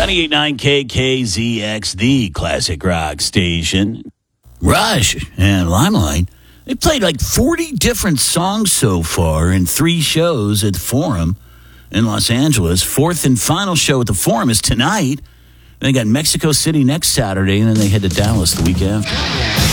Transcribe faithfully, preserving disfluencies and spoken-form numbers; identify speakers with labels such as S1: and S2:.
S1: ninety-eight point nine K K Z X, the classic rock station. Rush and Limelight, they played like forty different songs so far in three shows at the Forum in Los Angeles. Fourth and final show at the Forum is tonight. They got Mexico City next Saturday, and then they head to Dallas the week after.